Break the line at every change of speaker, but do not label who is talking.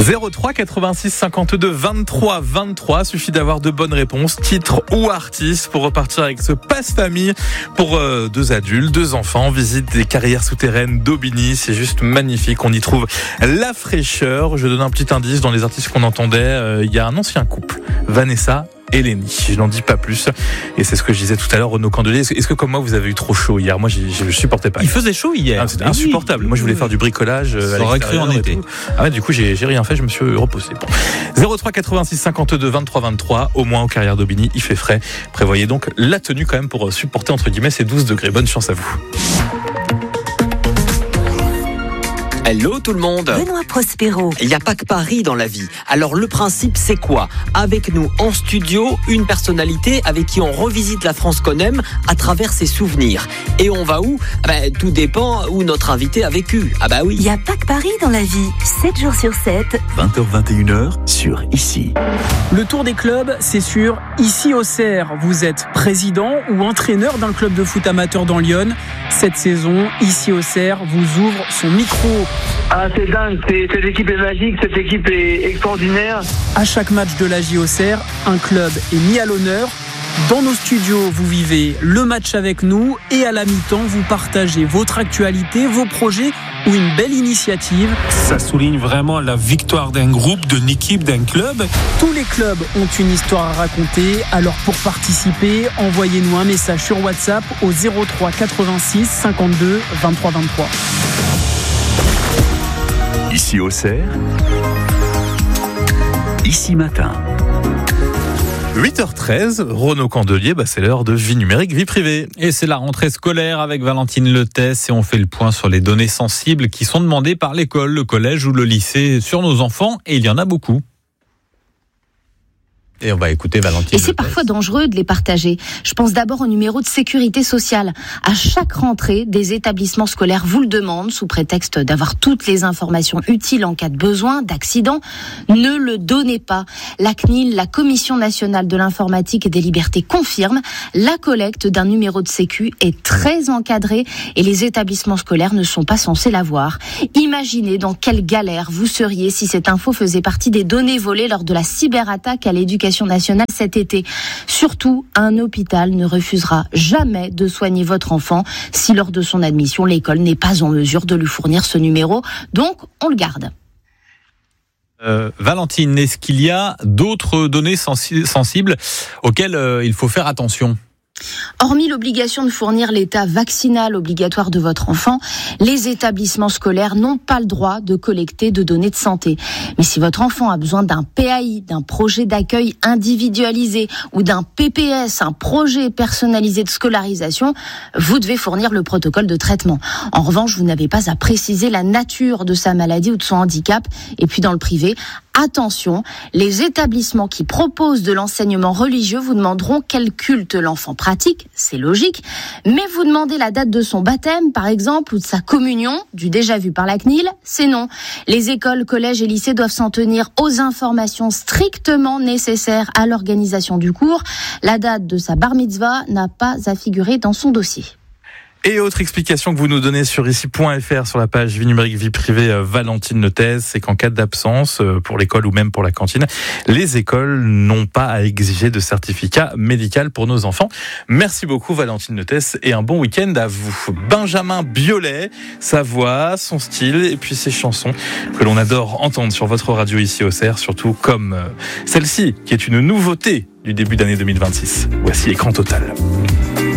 03 86 52 23 23, suffit d'avoir de bonnes réponses, titre ou artiste, pour repartir avec ce passe-famille pour 2 adultes, 2 enfants. Visite des carrières souterraines d'Aubigny, c'est juste magnifique, on y trouve la fraîcheur. Je donne un petit indice, dans les artistes qu'on entendait, il y a un ancien couple, Vanessa et Lenny, je n'en dis pas plus. Et c'est ce que je disais tout à l'heure, Renaud Candelier. Est-ce que comme moi vous avez eu trop chaud hier? Moi je supportais pas.
Il faisait chaud hier.
C'était insupportable. Moi je voulais faire du bricolage.
Ça aurait cru en été.
Ah ouais, du coup j'ai rien fait, je me suis reposé. Bon. 03 86 52 23 23, au moins aux carrières d'Aubigny, il fait frais. Prévoyez donc la tenue quand même pour supporter entre guillemets ces 12 degrés. Bonne chance à vous.
Hello tout le monde.
Benoît Prospero.
Il n'y a pas que Paris dans la vie. Alors le principe c'est quoi? Avec nous en studio, une personnalité avec qui on revisite la France qu'on aime à travers ses souvenirs. Et on va où? Tout dépend où notre invité a vécu. Ah bah oui.
Il n'y a pas que Paris dans la vie. 7 jours sur 7.
20h-21h sur Ici.
Le tour des clubs, c'est sur Ici Auxerre. Vous êtes président ou entraîneur d'un club de foot amateur dans Lyon. Cette saison, Ici Auxerre vous ouvre son micro.
Ah, c'est dingue, cette équipe est magique, cette équipe est extraordinaire.
À chaque match de la J Auxerre, un club est mis à l'honneur. Dans nos studios, vous vivez le match avec nous et à la mi-temps, vous partagez votre actualité, vos projets ou une belle initiative.
Ça souligne vraiment la victoire d'un groupe, d'une équipe, d'un club.
Tous les clubs ont une histoire à raconter, alors pour participer, envoyez-nous un message sur WhatsApp au 03 86 52 23 23.
Ici Auxerre, Ici Matin.
8h13, Renaud Candelier, c'est l'heure de Vie numérique, vie privée.
Et c'est la rentrée scolaire avec Valentine Letès et on fait le point sur les données sensibles qui sont demandées par l'école, le collège ou le lycée sur nos enfants, et il y en a beaucoup. Et on va écouter Valentine.
Et c'est parfois dangereux de les partager. Je pense d'abord au numéro de sécurité sociale. À chaque rentrée, des établissements scolaires vous le demandent sous prétexte d'avoir toutes les informations utiles en cas de besoin, d'accident. Ne le donnez pas. La CNIL, la Commission nationale de l'informatique et des libertés, confirme la collecte d'un numéro de sécu est très encadrée et les établissements scolaires ne sont pas censés l'avoir. Imaginez dans quelle galère vous seriez si cette info faisait partie des données volées lors de la cyberattaque à l'éducation nationale cet été. Surtout, un hôpital ne refusera jamais de soigner votre enfant si lors de son admission, l'école n'est pas en mesure de lui fournir ce numéro. Donc, on le garde.
Valentine, est-ce qu'il y a d'autres données sensibles auxquelles il faut faire attention ?
Hormis l'obligation de fournir l'état vaccinal obligatoire de votre enfant, les établissements scolaires n'ont pas le droit de collecter de données de santé. Mais si votre enfant a besoin d'un PAI, d'un projet d'accueil individualisé ou d'un PPS, un projet personnalisé de scolarisation, vous devez fournir le protocole de traitement. En revanche, vous n'avez pas à préciser la nature de sa maladie ou de son handicap. Et puis dans le privé, attention, les établissements qui proposent de l'enseignement religieux vous demanderont quel culte l'enfant pratique, c'est logique, mais vous demandez la date de son baptême, par exemple, ou de sa communion, du déjà vu par la CNIL, c'est non. Les écoles, collèges et lycées doivent s'en tenir aux informations strictement nécessaires à l'organisation du cours. La date de sa bar mitzvah n'a pas à figurer dans son dossier.
Et autre explication que vous nous donnez sur ici.fr sur la page Vie numérique, vie privée, Valentine Letès, c'est qu'en cas d'absence pour l'école ou même pour la cantine, les écoles n'ont pas à exiger de certificat médical pour nos enfants. Merci beaucoup Valentine Letès et un bon week-end à vous. Benjamin Biolay, sa voix, son style et puis ses chansons que l'on adore entendre sur votre radio Ici Auxerre, surtout comme celle-ci qui est une nouveauté du début d'année 2026. Voici Écran Total.